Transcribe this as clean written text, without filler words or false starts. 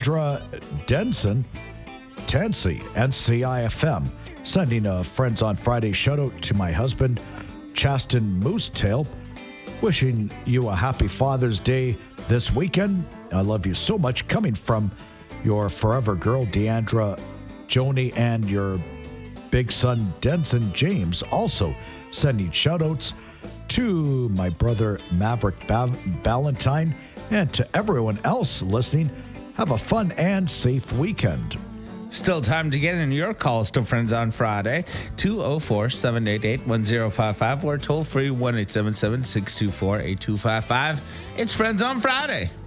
Dra Denson, Tansy, and CIFM. Sending a Friends on Friday shout out to my husband, Chasten Moosetail. Wishing you a happy Father's Day this weekend. I love you so much. Coming from your forever girl, Deandra Joni, and your big son, Denson James. Also sending shout outs to my brother, Maverick Valentine, and to everyone else listening. Have a fun and safe weekend. Still time to get in your calls to Friends on Friday. 204-788-1055 or toll free 1-877-624-8255. It's Friends on Friday.